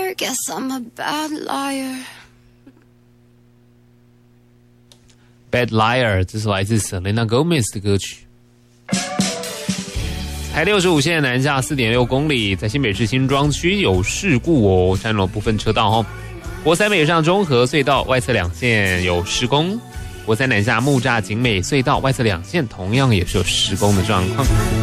liar, guess I'm a bad liar. Bad Liar， 这是来自 Selena Gomez 的歌曲。台65线南下 4.6 公里，在新北市新庄区有事故哦，占了部分车道哦。国三北上中和隧道外侧2线有施工，国三南下木栅景美隧道外侧2线同样也是有施工的状况。